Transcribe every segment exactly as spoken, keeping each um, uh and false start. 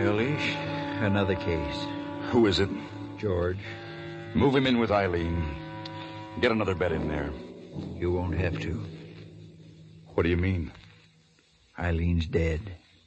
Eilish, another case. Who is it? George. Move him in with Eileen. Get another bed in there. You won't have to. What do you mean? Eileen's dead.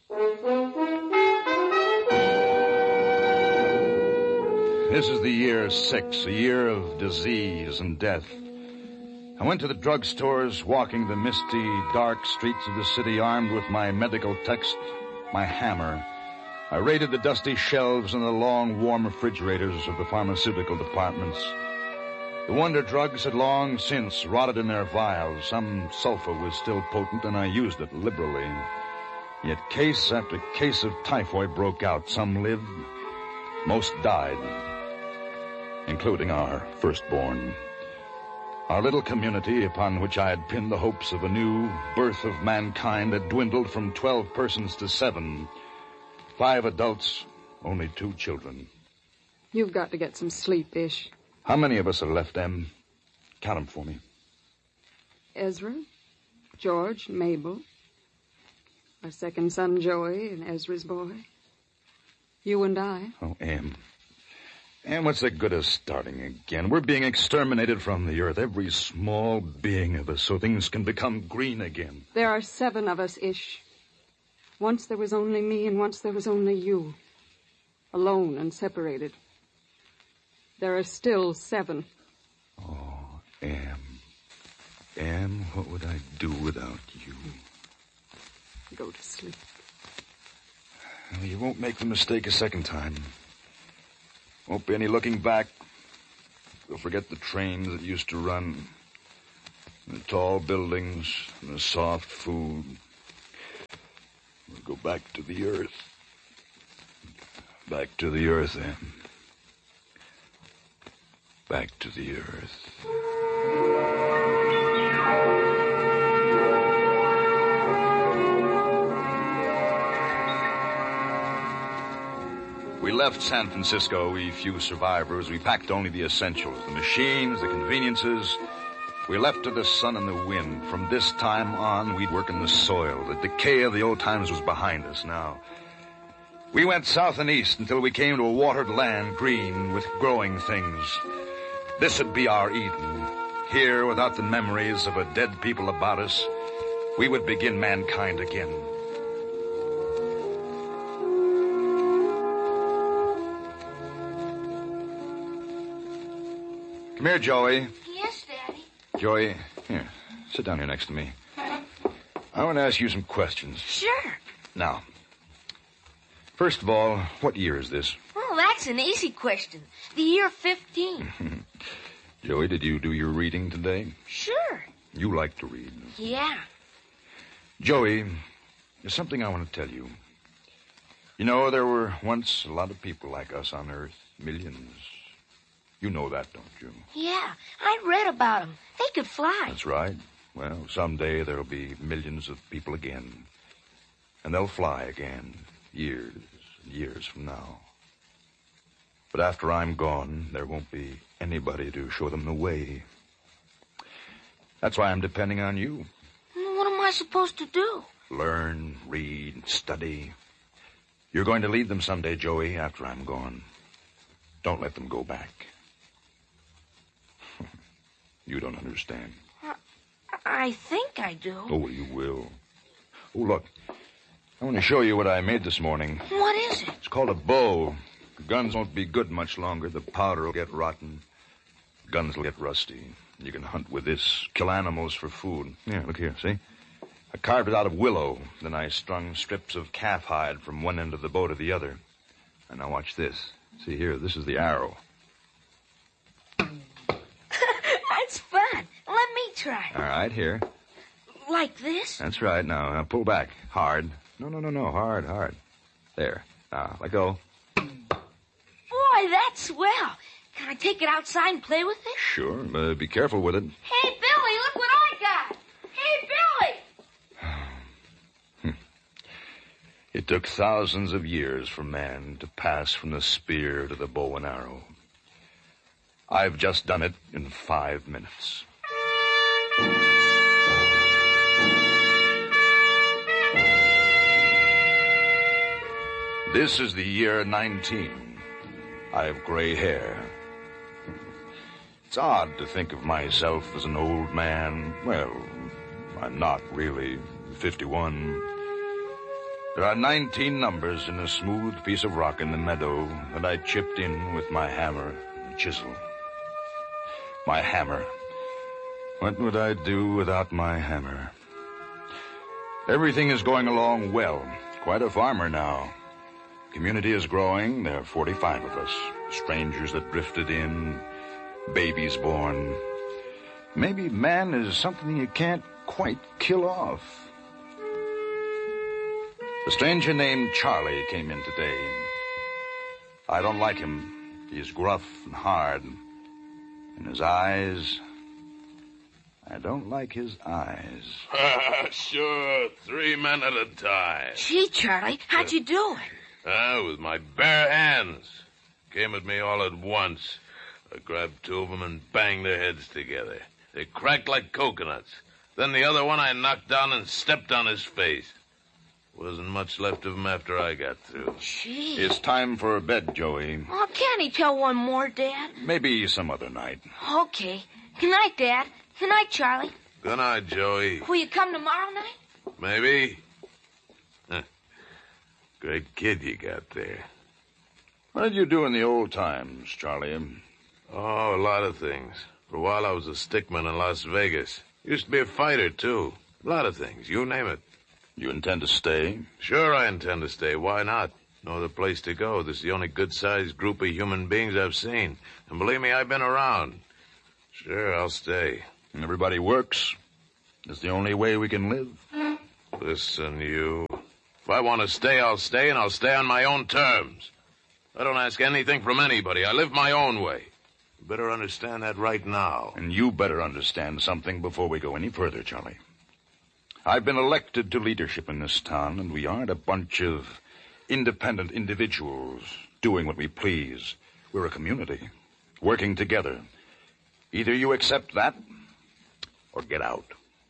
This is the year six, a year of disease and death. I went to the drugstores, walking the misty, dark streets of the city, armed with my medical text, my hammer. I raided the dusty shelves and the long, warm refrigerators of the pharmaceutical departments. The wonder drugs had long since rotted in their vials. Some sulfur was still potent, and I used it liberally. Yet case after case of typhoid broke out. Some lived, most died, including our firstborn. Our little community, upon which I had pinned the hopes of a new birth of mankind, had dwindled from twelve persons to seven. Five adults, only two children. You've got to get some sleep, Ish. How many of us are left, Em? Count them for me. Ezra, George, Mabel. Our second son, Joey, and Ezra's boy. You and I. Oh, Em. And what's the good of starting again? We're being exterminated from the earth, every small being of us, so things can become green again. There are seven of us, Ish. Once there was only me, and once there was only you. Alone and separated. There are still seven. Oh, Em. Em, what would I do without you? Go to sleep. Well, you won't make the mistake a second time. Won't be any looking back. You'll forget the trains that used to run, the tall buildings, and the soft food. We'll go back to the earth. Back to the earth, Em. Back to the earth. We left San Francisco, we few survivors. We packed only the essentials, the machines, the conveniences. We left to the sun and the wind. From this time on, we'd work in the soil. The decay of the old times was behind us now. We went south and east until we came to a watered land, green with growing things. This would be our Eden. Here, without the memories of a dead people about us, we would begin mankind again. Come here, Joey. Yes, Daddy. Joey, here, sit down here next to me. I want to ask you some questions. Sure. Now, first of all, what year is this? Oh, that's an easy question. The year fifteen. Joey, did you do your reading today? Sure. You like to read. Yeah. Joey, there's something I want to tell you. You know, there were once a lot of people like us on Earth. Millions. You know that, don't you? Yeah, I read about them. They could fly. That's right. Well, someday there'll be millions of people again. And they'll fly again, years and years from now. But after I'm gone, there won't be anybody to show them the way. That's why I'm depending on you. What am I supposed to do? Learn, read, study. You're going to lead them someday, Joey, after I'm gone. Don't let them go back. You don't understand. Uh, I think I do. Oh, you will. Oh, look. I want to show you what I made this morning. What is it? It's called a bow. The guns won't be good much longer. The powder will get rotten. Guns will get rusty. You can hunt with this, kill animals for food. Yeah, look here, see? I carved it out of willow. Then I strung strips of calf hide from one end of the bow to the other. And now watch this. See here, this is the arrow. That's fun. Let me try. All right, here. Like this? That's right. Now, now pull back. Hard. No, no, no, no. Hard, hard. There. Now, let go. Boy, that's swell. Can I take it outside and play with it? Sure. Uh, be careful with it. Hey, Billy, look what I got. Hey, Billy! It took thousands of years for man to pass from the spear to the bow and arrow. I've just done it in five minutes. This is the year nineteen. I have gray hair. It's odd to think of myself as an old man. Well, I'm not really. fifty-one. There are nineteen numbers in a smooth piece of rock in the meadow that I chipped in with my hammer and chisel. My hammer. What would I do without my hammer? Everything is going along well. Quite a farmer now. Community is growing. There are forty-five of us. Strangers that drifted in. Babies born. Maybe man is something you can't quite kill off. A stranger named Charlie came in today. I don't like him. He's gruff and hard. And his eyes... I don't like his eyes. Sure, three men at a time. Gee, Charlie, how'd you do it? Ah, with my bare hands. Came at me all at once. I grabbed two of them and banged their heads together. They cracked like coconuts. Then the other one I knocked down and stepped on his face. Wasn't much left of him after I got through. Gee. It's time for bed, Joey. Oh, can't he tell one more, Dad? Maybe some other night. Okay. Good night, Dad. Good night, Charlie. Good night, Joey. Will you come tomorrow night? Maybe. Huh. Great kid you got there. What did you do in the old times, Charlie? Oh, a lot of things. For a while I was a stickman in Las Vegas. Used to be a fighter, too. A lot of things. You name it. You intend to stay? Sure I intend to stay. Why not? No other place to go. This is the only good-sized group of human beings I've seen. And believe me, I've been around. Sure, I'll stay. Everybody works. It's the only way we can live. Listen, you. If I want to stay, I'll stay, and I'll stay on my own terms. I don't ask anything from anybody. I live my own way. You better understand that right now. And you better understand something before we go any further, Charlie. I've been elected to leadership in this town, and we aren't a bunch of independent individuals doing what we please. We're a community, working together. Either you accept that, or get out.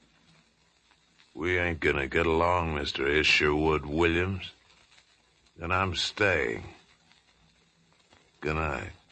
We ain't gonna get along, Mister Isherwood Williams. And I'm staying. Good night.